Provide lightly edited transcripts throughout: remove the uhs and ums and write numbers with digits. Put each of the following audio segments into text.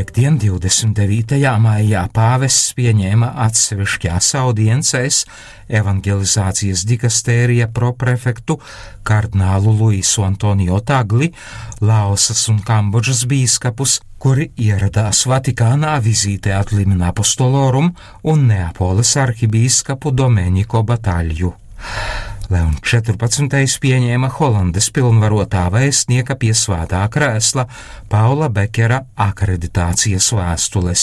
Piektdien, 29. maijā pāvests pieņēma atsevišķās audiencēs evangelizācijas dikastērija proprefektu kardinālu Luisu Antonio Tagli, Laosas un Kambodžas bīskapus, kuri ieradās Vatikānā vizītē ad limina apostolorum un Neapoles arhibīskapu Domenico Bataļu. Leons 14. pieņēma Holandes pilnvarotā vēstnieka pie svētā krēsla Paula Bekera akreditācijas vēstules.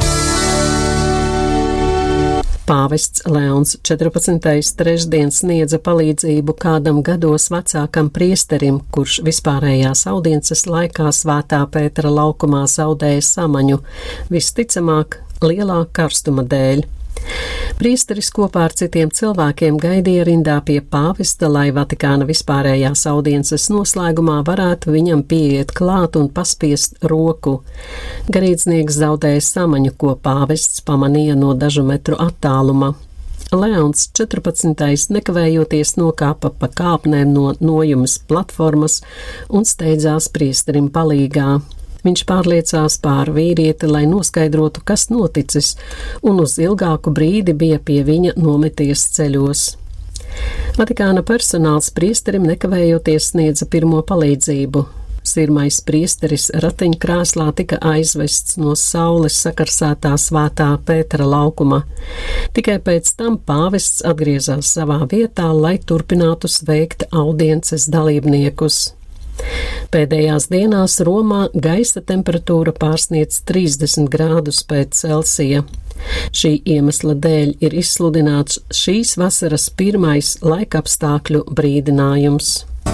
Pāvests Leons 14. trešdien sniedza palīdzību kādam gados vecākam priesterim, kurš vispārējās audiences laikā Svētā Pētera laukumā zaudēja samaņu, visticamāk lielā karstuma dēļ. Priesteris kopā ar citiem cilvēkiem gaidīja rindā pie pāvesta, lai Vatikāna vispārējās audiences noslēgumā varētu viņam pieiet klāt un paspiest roku. Garīdznieks zaudēja samaņu, ko pāvests pamanīja no dažu metru attāluma. Leons 14. nekavējoties nokāpa pa kāpnēm no nojumes platformas un steidzās priesterim palīgā. Viņš pārliecās pār vīrieti, lai noskaidrotu, kas noticis, un uz ilgāku brīdi bija pie viņa nometies ceļos. Vatikāna personāls priesterim nekavējoties sniedza pirmo palīdzību. Sirmais priesteris ratiņkrēslā tika aizvests no saules sakarsētā Svētā Pētera laukuma. Tikai pēc tam pāvests atgriezās savā vietā, lai turpinātu sveikt audiences dalībniekus. Pēdējās dienās Romā gaisa temperatūra pārsniedz 30 grādus pēc Celsija. Šī iemesla dēļ ir izsludināts šīs vasaras pirmais laikapstākļu brīdinājums.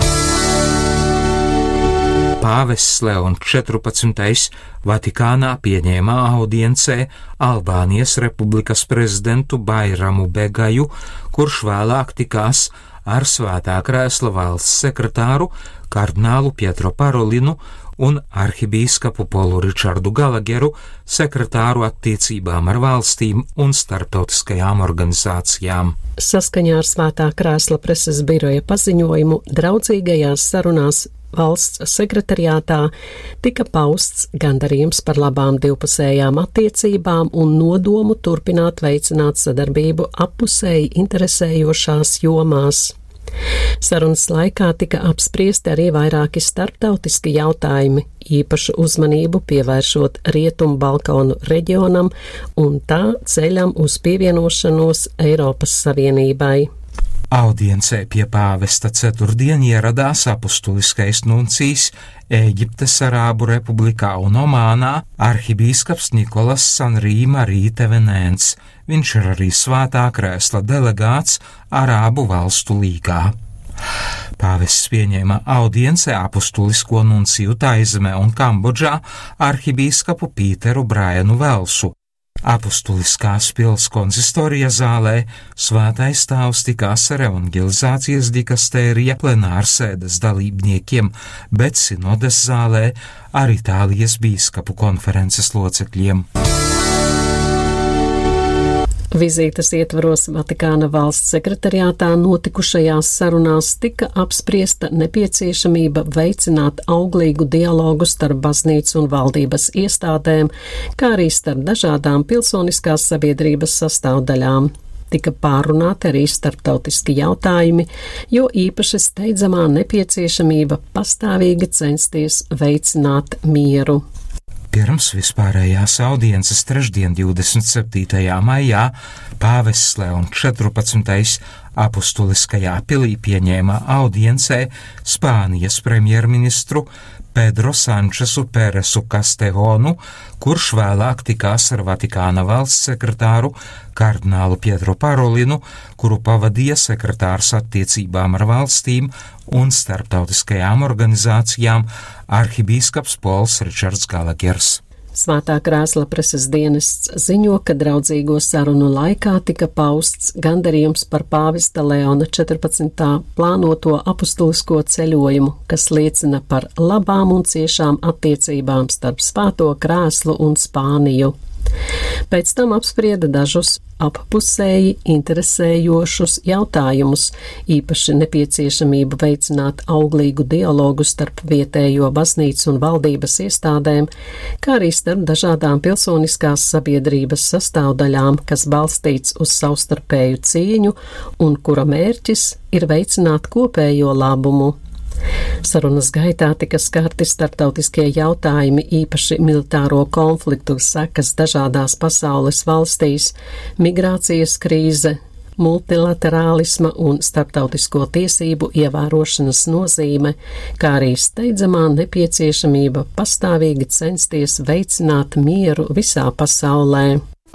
Pāvests Leons 14. Vatikānā pieņēma audiencē Albānijas republikas prezidentu Bairamu Begaju, kurš vēlāk tikās ar Svētā krēsla valsts sekretāru kardinālu Pietro Parolinu un arhibīskapu Polu Ričardu Galageru, sekretāru attiecībām ar valstīm un starptautiskajām organizācijām. Saskaņā ar Svētā krēsla preses biroja paziņojumu draudzīgajās sarunās valsts sekretariātā tika pausts gandarījums par labām divpusējām attiecībām un nodomu turpināt veicināt sadarbību appusēji interesējošās jomās. Sarunas laikā tika apspriesti arī vairāki starptautiski jautājumi, īpašu uzmanību pievēršot Rietumu Balkānu reģionam un tā ceļam uz pievienošanos Eiropas Savienībai. Audiencē pie pāvesta ceturtdien ieradās apustuliskais nuncijs Ēģiptes Arābu Republikā un Omānā arhibīskaps Nikolas Sanrī Marī Tevenēns. Viņš ir arī Svētā krēsla delegāts Arābu valstu līgā. Pāvests pieņēma audiencē apustulisko nunciju Taizemē un Kambodžā arhibīskapu Pīteru Braianu Velsu. Apustuliskās pils konzistorija zālē Svētais Tēvs tikās ar evangelizācijas dikastērija plenārsēdes dalībniekiem, bet sinodes zālē ar Itālijas bīskapu konferences locekļiem. Vizītes ietvaros Vatikāna valsts sekretariātā notikušajās sarunās tika apspriesta nepieciešamība veicināt auglīgu dialogu starp baznīcu un valdības iestādēm, kā arī starp dažādām pilsoniskās sabiedrības sastāvdaļām. Tika pārunāti arī starptautiski jautājumi, jo īpaši steidzamā nepieciešamība pastāvīgi censties veicināt mieru. Pirms vispārējās audiences trešdien 27. maijā pāvests Leons 14. apustuliskajā pilī pieņēma audiencē Spānijas premjerministru Pedro Sančesu Peresu Castejonu, kurš vēlāk tikās ar Vatikāna valsts sekretāru kardinālu Pietro Parolinu, kuru pavadīja sekretārs attiecībām ar valstīm un starptautiskajām organizācijām arhibīskaps Pols Ričards Galagers. Svētā krēsla preses dienests ziņo, ka draudzīgo sarunu laikā tika pausts gandarījums par pāvesta Leona 14. plānoto apustulisko ceļojumu, kas liecina par labām un ciešām attiecībām starp Svēto krēslu un Spāniju. Pēc tam apsprieda dažus appusēji interesējošus jautājumus, īpaši nepieciešamību veicināt auglīgu dialogu starp vietējo baznīcu un valdības iestādēm, kā arī starp dažādām pilsoniskās sabiedrības sastāvdaļām, kas balstīts uz savstarpēju cieņu un kura mērķis ir veicināt kopējo labumu. Sarunas gaitā tika skarti starptautiskie jautājumi, īpaši militāro konfliktu sekas dažādās pasaules valstīs, migrācijas krīze, multilaterālisma un starptautisko tiesību ievērošanas nozīme, kā arī steidzamā nepieciešamība pastāvīgi censties veicināt mieru visā pasaulē.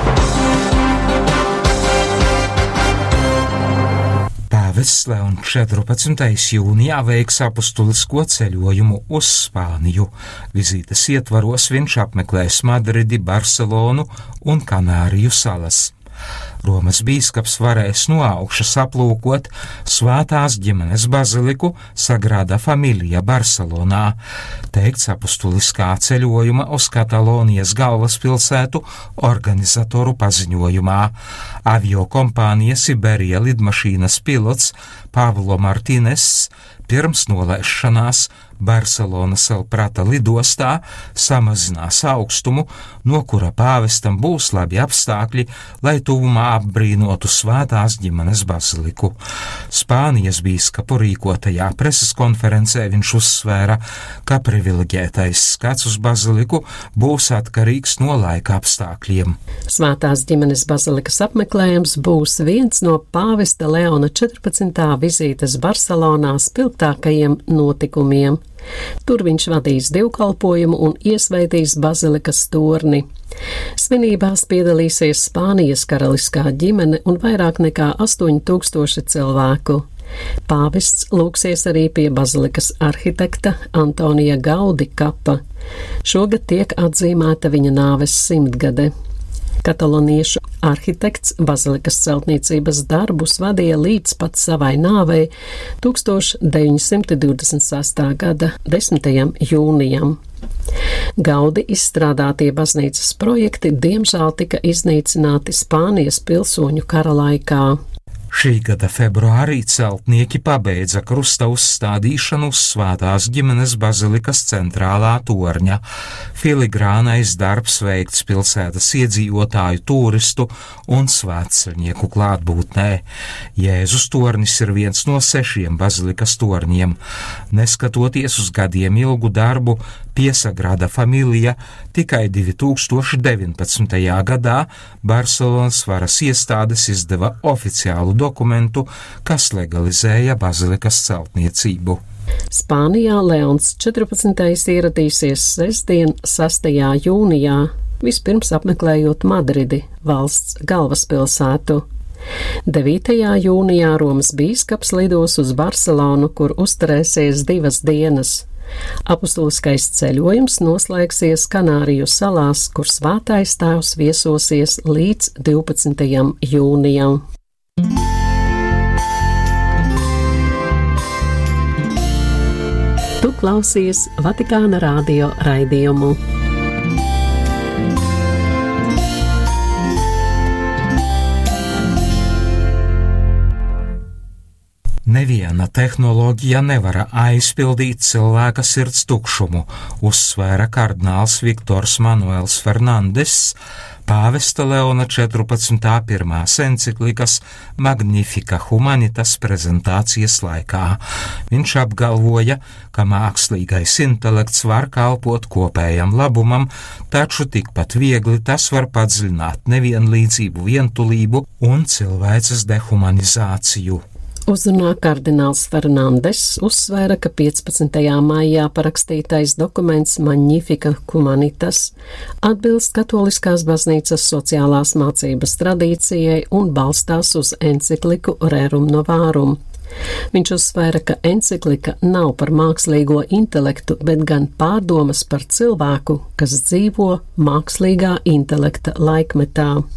Pāvests Leons 14. jūnijā veiks apustulisko ceļojumu uz Spāniju. Vizītes ietvaros viņš apmeklēs Madridi, Barcelonu un Kanāriju salas. Romas bīskaps varēs no augšas aplūkot Svētās ģimenes baziliku Sagrada Familia Barcelonā, teikts apustuliskā ceļojuma uz Katalonijas galvaspilsētu organizatoru paziņojumā. Aviokompānijas Iberija lidmašīnas pilots Pablo Martínez pirms nolaišanās Barcelonas El Prata lidostā samazinās augstumu, no kura pāvestam būs labi apstākļi, lai tuvumā apbrīnotu Svētās ģimenes baziliku. Spānijas bīskapu rīkotajā preses konferencē viņš uzsvēra, ka privileģētais skats uz baziliku būs atkarīgs no laika apstākļiem. Svētās ģimenes bazilikas apmeklējums būs viens no pāvesta Leona 14. vizītes Barcelonā spilgtākajiem notikumiem. Tur viņš vadīs dievkalpojumu un iesvētīs bazilikas torni. Svinībās piedalīsies Spānijas karaliskā ģimene un vairāk nekā 8000 cilvēku. Pāvests lūgsies arī pie bazilikas arhitekta Antonija Gaudi kapa. Šogad tiek atzīmēta viņa nāves 100-gade. Kataloniešu arhitekts bazilikas celtniecības darbus vadīja līdz pat savai nāvei 1926. gada 10. jūnijam. Gaudi izstrādātie baznīcas projekti diemžēl tika iznīcināti Spānijas pilsoņu kara laikā. Šī gada februārī celtnieki pabeidza krusta uzstādīšanu uz Svētās ģimenes bazilikas centrālā torņa. Filigrānais darbs veikts pilsētas iedzīvotāju, turistu un svētceļnieku klātbūtnē. Jēzus tornis ir viens no 6 bazilikas torņiem. Neskatoties uz gadiem ilgu darbu, pie Sagrada Familia tikai 2019. gadā Barcelonas varas iestādes izdeva oficiālu dokumentu, kas legalizēja bazilikas celtniecību. Spānijā Leons 14. ieradīsies sestdien 6. jūnijā, vispirms apmeklējot Madridi, valsts galvaspilsētu. 9. jūnijā Romas bīskaps lidos uz Barcelonu, kur uzturēsies 2 dienas. Apustuliskais ceļojums noslēgsies Kanāriju salās, kur Svētais Tēvs viesosies līdz 12. jūnijam. Tu klausies Vatikāna radio raidījumu. Neviena tehnoloģija nevar aizpildīt cilvēka sirds tukšumu, uzsvēra kardināls Viktors Manuels Fernandes, pāvesta Leona 14. pirmās enciklikas Magnifica Humanitas prezentācijas laikā. Viņš apgalvoja, ka mākslīgais intelekts var kalpot kopējam labumam, taču tikpat viegli tas var padziļināt nevienlīdzību, vientulību un cilvēces dehumanizāciju. Uzrunā kardināls Fernandes uzsvēra, ka 15. maijā parakstītais dokuments Magnifica Humanitas atbilst katoliskās baznīcas sociālās mācības tradīcijai un balstās uz encikliku Rerum Novarum. Viņš uzsvēra, ka enciklika nav par mākslīgo intelektu, bet gan pārdomas par cilvēku, kas dzīvo mākslīgā intelekta laikmetā.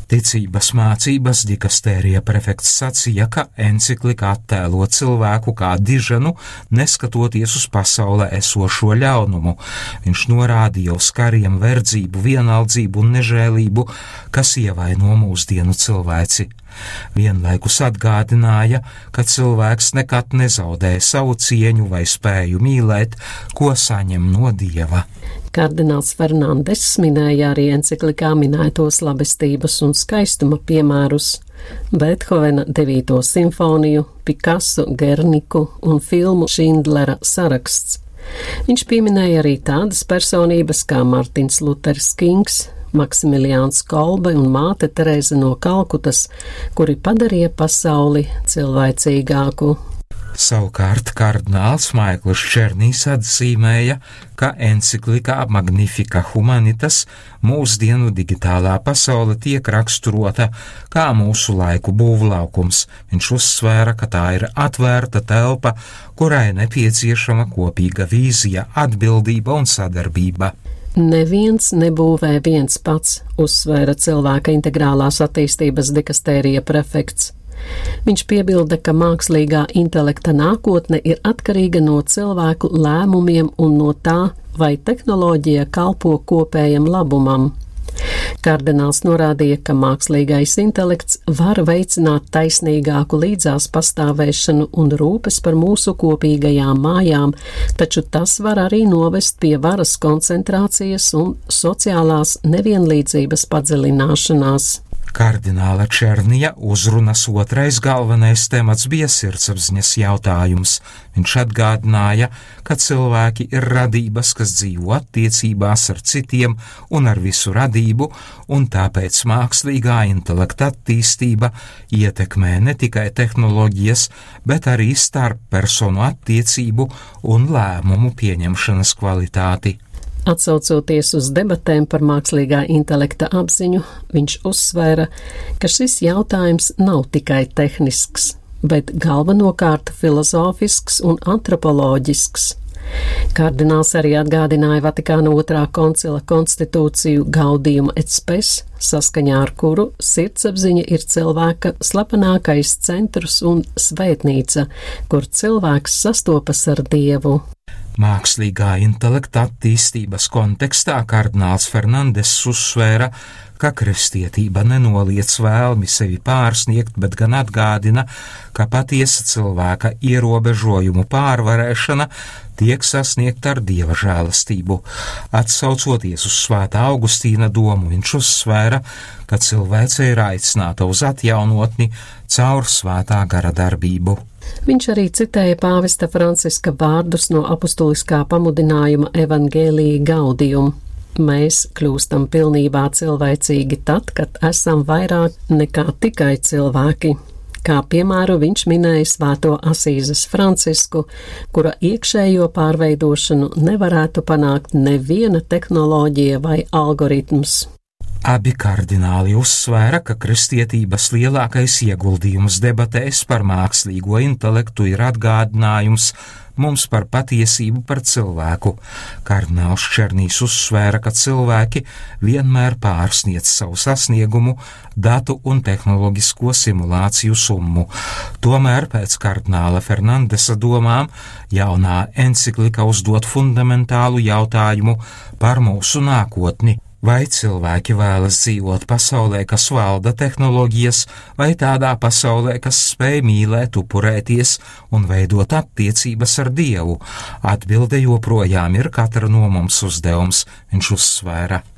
Ticības mācības dikastērija prefekts sacīja, ka enciklika attēlo cilvēku kā diženu, neskatoties uz pasaulē esošo ļaunumu. Viņš norādīja uz kariem, verdzību, vienaldzību un nežēlību, kas ievaino mūsdienu cilvēci. Vienlaikus atgādināja, ka cilvēks nekad nezaudē savu cieņu vai spēju mīlēt, ko saņem no Dieva. Kardināls Fernandes minēja arī enciklikā minētos labestības un skaistuma piemērus – Beethovena 9. simfoniju, Picasso Gerniku un filmu Šindlera saraksts. Viņš pieminēja arī tādas personības kā Martins Luters Kings, Maksimiliāns Kolbe un māte Terēze no Kalkutas, kuri padarīja pasauli cilvēcīgāku. Savukārt kardināls Maikls Černīs atzīmēja, ka enciklikā Magnifica Humanitas mūsdienu digitālā pasaule tiek raksturota kā mūsu laiku būvlaukums. Viņš uzsvēra, ka tā ir atvērta telpa, kurai nepieciešama kopīga vīzija, atbildība un sadarbība. Neviens nebūvē viens pats, uzsvēra cilvēka integrālās attīstības dikastērija prefekts. Viņš piebilda, ka mākslīgā intelekta nākotne ir atkarīga no cilvēku lēmumiem un no tā, vai tehnoloģija kalpo kopējam labumam. Kardināls norādīja, ka mākslīgais intelekts var veicināt taisnīgāku līdzās pastāvēšanu un rūpes par mūsu kopīgajām mājām, taču tas var arī novest pie varas koncentrācijas un sociālās nevienlīdzības padziļināšanās. Kardināla Černija uzrunas otrais galvenais temats bija sirdsapziņas jautājums. Viņš atgādināja, ka cilvēki ir radības, kas dzīvo attiecībās ar citiem un ar visu radību, un tāpēc mākslīgā intelekta attīstība ietekmē ne tikai tehnoloģijas, bet arī starppersonu attiecību un lēmumu pieņemšanas kvalitāti. Atsaucoties uz debatēm par mākslīgā intelekta apziņu, viņš uzsvēra, ka šis jautājums nav tikai tehnisks, bet galvenokārt filozofisks un antropoloģisks. Kardināls arī atgādināja Vatikāna 2. koncila konstitūciju Gaudium et Spes, saskaņā ar kuru sirdsapziņa ir cilvēka slepenākais centrs un svētnīca, kur cilvēks sastopas ar Dievu. Mākslīgā intelekta attīstības kontekstā kardināls Fernandes uzsvēra, ka kristietība nenoliec vēlmi sevi pārsniegt, bet gan atgādina, ka patiesa cilvēka ierobežojumu pārvarēšana tiek sasniegta ar Dieva žēlastību. Atsaucoties uz Svētā Augustīna domu, viņš uzsvēra, ka cilvēce ir aicināta uz atjaunotni caur Svētā gara darbību. Viņš arī citēja pāvesta Franciska vārdus no apustuliskā pamudinājuma Evangelii Gaudium. Mēs kļūstam pilnībā cilvēcīgi tad, kad esam vairāk nekā tikai cilvēki. Kā piemēru viņš minēja Svēto Asīzes Francisku, kura iekšējo pārveidošanu nevarētu panākt neviena tehnoloģija vai algoritms. Abi kardināli uzsvēra, ka kristietības lielākais ieguldījums debatēs par mākslīgo intelektu ir atgādinājums mums par patiesību par cilvēku. Kardināls Černīs uzsvēra, ka cilvēki vienmēr pārsniedz savu sasniegumu, datu un tehnoloģisko simulāciju summu. Tomēr pēc kardināla Fernandesa domām jaunā enciklika uzdod fundamentālu jautājumu par mūsu nākotni. Vai cilvēki vēlas dzīvot pasaulē, kas valda tehnoloģijas, vai tādā pasaulē, kas spēj mīlēt, upurēties un veidot attiecības ar Dievu? Atbilde joprojām ir katra no mums uzdevums, viņš uzsvēra.